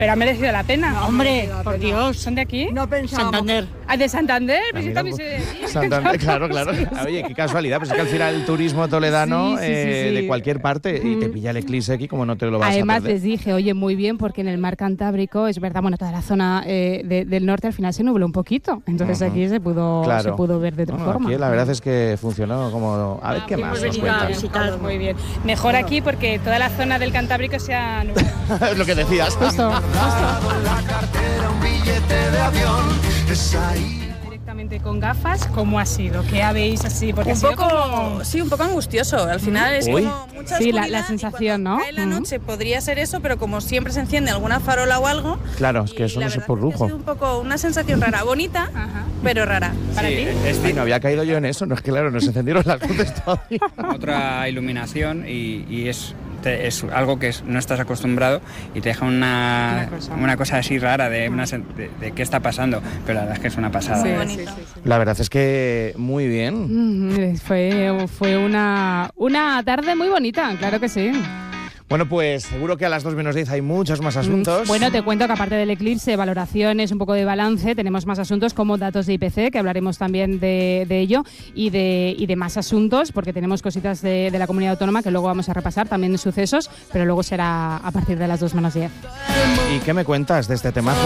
Pero ha merecido la pena. No, hombre, por Dios. ¿Son de aquí? No pensábamos. Santander. ¿Ah, de Santander? Ah, Pues yo mira, también soy de aquí. Santander, claro. Oye, qué casualidad, pues es que al final el turismo toledano Sí. de cualquier parte y te pilla el eclipse aquí como no te lo vas Además a perder. les dije, oye, muy bien, porque en el mar Cantábrico, es verdad, bueno, toda la zona del norte al final se nubló un poquito. Entonces aquí se pudo ver de otra forma. Aquí la verdad es que funcionó como... A ver, ¿qué más nos cuentas? Muy bien. Mejor aquí porque toda la zona del Cantábrico se ha nublado. Es lo que decías. Justo. La cartera, un billete de avión, es ahí. Directamente con gafas, ¿cómo ha sido? ¿Qué habéis así? Porque Un poco angustioso. Al final es Uy. como mucha Sí, oscuridad la sensación, y ¿no? cuando cae la noche podría ser eso, pero como siempre se enciende alguna farola o algo. Claro, es que y eso la no es verdad por es que lujo. ha sido un poco una sensación rara, bonita, pero rara. ¿Para ti? Ay, no había caído yo en eso, no es que claro, nos encendieron las luces todavía. Otra iluminación y es algo que no estás acostumbrado y te deja una cosa así rara de qué está pasando, pero la verdad es que es una pasada. Muy bonito. La verdad es que muy bien. Fue una tarde muy bonita, claro que sí. Bueno, pues seguro que a las 2 menos 10 hay muchos más asuntos. Bueno, te cuento que aparte del eclipse, valoraciones, un poco de balance, tenemos más asuntos como datos de IPC, que hablaremos también de ello, y de más asuntos, porque tenemos cositas de la comunidad autónoma que luego vamos a repasar, también de sucesos, pero luego será a partir de las 2 menos 10. ¿Y qué me cuentas de este temazo?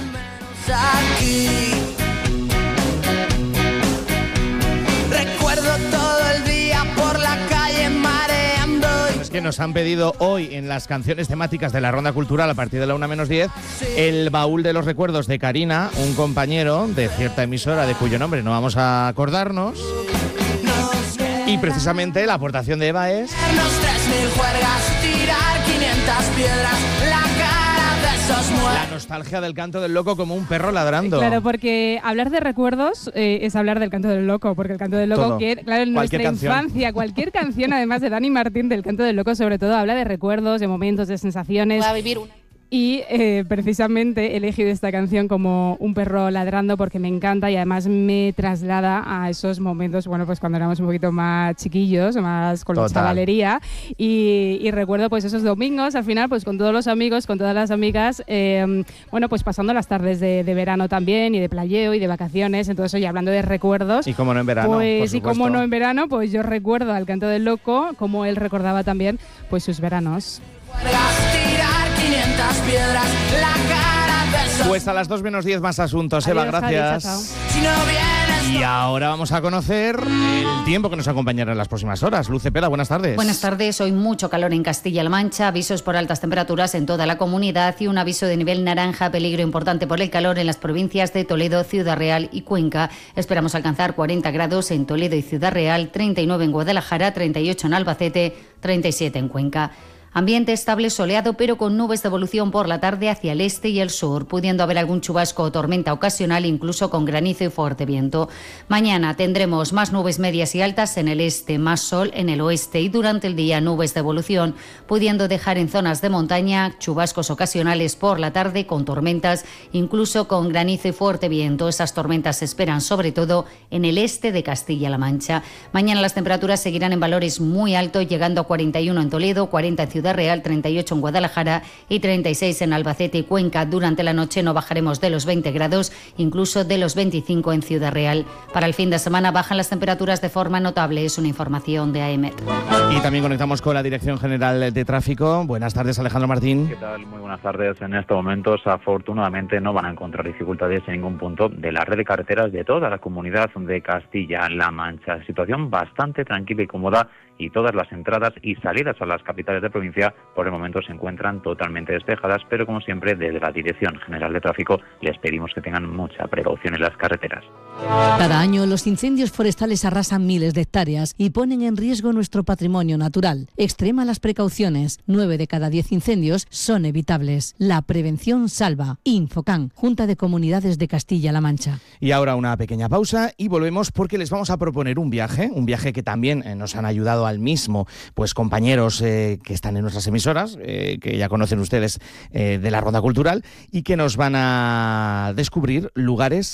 Recuerdo todo el día por la calle mareando. Es que nos han pedido hoy en las canciones temáticas de la Ronda Cultural a partir de la 1 menos 10 el baúl de los recuerdos de Karina, un compañero de cierta emisora de cuyo nombre no vamos a acordarnos. Y precisamente la aportación de Eva es... 3000 juergas, tirar 500 piedras, la cara de esos muertos. la nostalgia del canto del loco como un perro ladrando. Claro, porque hablar de recuerdos es hablar del canto del loco, porque el canto del loco, Todo. claro, en nuestra infancia, cualquier canción, además de Dani Martín, del canto del loco, sobre todo, habla de recuerdos, de momentos, de sensaciones. Voy a vivir una. Y precisamente he elegido esta canción como un perro ladrando porque me encanta y además me traslada a esos momentos, bueno, pues cuando éramos un poquito más chiquillos, más con la Total. chavalería y recuerdo pues esos domingos al final pues con todos los amigos, con todas las amigas, bueno, pues pasando las tardes de verano también y de playeo y de vacaciones. Entonces, oye, hablando de recuerdos, Y como no en verano, pues por y como supuesto. no en verano, pues yo recuerdo al canto del loco como él recordaba también pues sus veranos. Juergas, tirar 500 piedras, la cara de esos. Pues a las 2 menos 10 más asuntos, Eva, Adiós, Javi, gracias. chao, chao. Si no vienes, Y ahora vamos a conocer el tiempo que nos acompañará en las próximas horas. Luz Cepeda, buenas tardes. Buenas tardes. Hoy mucho calor en Castilla-La Mancha, avisos por altas temperaturas en toda la comunidad y un aviso de nivel naranja, peligro importante por el calor en las provincias de Toledo, Ciudad Real y Cuenca. Esperamos alcanzar 40 grados en Toledo y Ciudad Real, 39 en Guadalajara, 38 en Albacete, 37 en Cuenca. Ambiente estable soleado pero con nubes de evolución por la tarde hacia el este y el sur, pudiendo haber algún chubasco o tormenta ocasional, incluso con granizo y fuerte viento. Mañana tendremos más nubes medias y altas en el este, más sol en el oeste y durante el día nubes de evolución, pudiendo dejar en zonas de montaña chubascos ocasionales por la tarde con tormentas, incluso con granizo y fuerte viento. Esas tormentas se esperan sobre todo en el este de Castilla-La Mancha. Mañana las temperaturas seguirán en valores muy altos, llegando a 41 en Toledo, 40 en Ciudad Real, 38 en Guadalajara y 36 en Albacete y Cuenca. Durante la noche no bajaremos de los 20 grados, incluso de los 25 en Ciudad Real. Para el fin de semana bajan las temperaturas de forma notable, es una información de AEMET. Y también conectamos con la Dirección General de Tráfico. Buenas tardes, Alejandro Martín. ¿Qué tal? Muy buenas tardes. En estos momentos, afortunadamente, no van a encontrar dificultades en ningún punto de la red de carreteras de toda la comunidad de Castilla-La Mancha. Situación bastante tranquila y cómoda y todas las entradas y salidas a las capitales de provincia por el momento se encuentran totalmente despejadas, pero como siempre desde la Dirección General de Tráfico les pedimos que tengan mucha precaución en las carreteras. Cada año los incendios forestales arrasan miles de hectáreas y ponen en riesgo nuestro patrimonio natural. Extrema las precauciones. 9 de cada 10 incendios son evitables. La prevención salva. Infocan, Junta de Comunidades de Castilla-La Mancha. Y ahora una pequeña pausa y volvemos porque les vamos a proponer un viaje que también nos han ayudado al mismo, pues compañeros que están en nuestras emisoras, que ya conocen ustedes de la Ronda Cultural y que nos van a descubrir lugares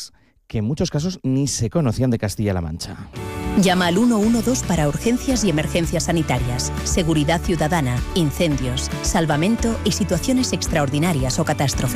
que en muchos casos ni se conocían de Castilla-La Mancha. Llama al 112 para urgencias y emergencias sanitarias, seguridad ciudadana, incendios, salvamento y situaciones extraordinarias o catástrofes.